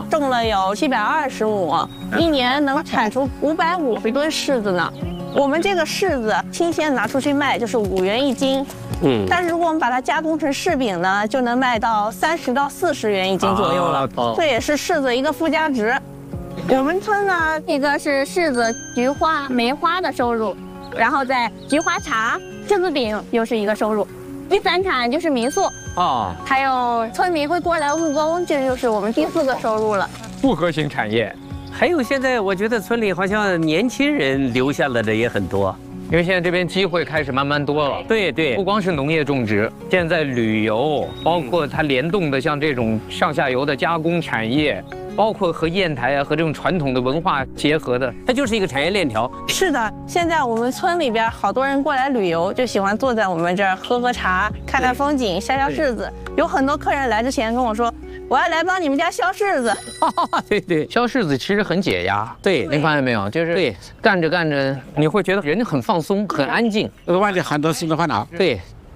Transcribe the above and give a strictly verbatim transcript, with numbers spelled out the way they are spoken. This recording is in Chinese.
啊， 种了有七百二十亩，一年能产出五百五十吨柿子呢。我们这个柿子新鲜拿出去卖就是五元一斤，嗯，但是如果我们把它加工成柿饼呢，就能卖到三十到四十元一斤左右了。啊、这也是柿子一个附加值。我们村呢，一个是柿子、菊花、梅花的收入，然后在菊花茶、柿子饼又是一个收入。第三产就是民宿啊，还有村民会过来务工，这就是我们第四个收入了。 复合型产业。 还有现在我觉得村里好像年轻人留下来的也很多， 因为现在这边机会开始慢慢多了。 对对， 不光是农业种植，现在旅游，包括它联动的像这种上下游的加工产业。包括和砚台啊和这种传统的文化结合的， 它就是一个产业链条。 是的，现在我们村里边好多人过来旅游，就喜欢坐在我们这儿喝喝茶、看看风景、削削柿子。有很多客人来之前跟我说，我要来帮你们家削柿子。 对对， 削柿子其实很解压。 对， 你发现没有？就是对干着干着，你会觉得人很放松、很安静， 忘记很多事的烦恼。 对，